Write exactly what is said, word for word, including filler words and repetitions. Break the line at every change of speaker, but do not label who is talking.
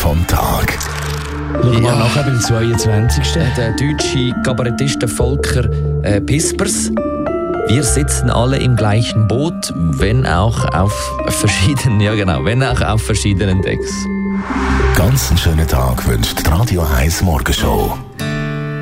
vom Tag.
Schauen wir nachher beim zweiundzwanzigsten
Der deutsche Kabarettist Volker äh, Pispers. Wir sitzen alle im gleichen Boot, wenn auch auf verschiedenen, ja genau, wenn auch auf verschiedenen Decks.
Ganz einen schönen Tag wünscht die Radio eins Morgenshow.